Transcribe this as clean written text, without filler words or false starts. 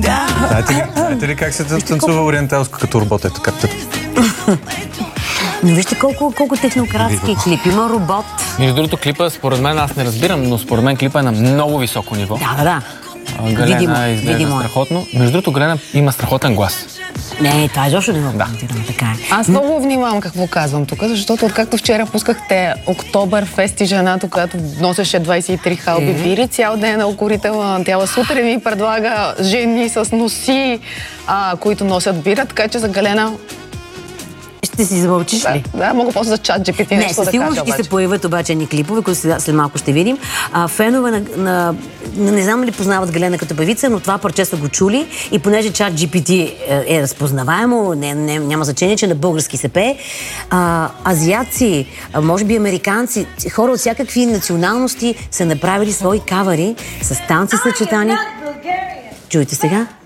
Знаете ли как се танцува ориенталско като робота? Но вижте колко технократски клип. Има робот. Между другото, клипа, според мен, аз не разбирам, но според мен клипа е на много високо ниво. Да. Галена изглежда страхотно. Между другото, Галена има страхотен глас. Не, това изобщо не го коментирам, така е. Аз много внимавам какво казвам тук, защото откакто вчера пускахте Октоберфест и жената, която носеше 23 халби бири, цял ден е алгоритъма. Тя сутрин ми предлага жени с носи, които носят бира, така че за Галена... Ще си замълчиш ли? Да, мога просто за чат GPT нещо да кажа. Не, сигурно ще се появят обаче ни клипове, които след малко ще видим. Фенове не знам ли познават Галена като певица, но това парче са го чули и понеже чат GPT е разпознаваемо, няма значение, че на български се пее. Азиатци, може би американци, хора от всякакви националности са направили свои кавари с танци съчетани. Чуйте сега.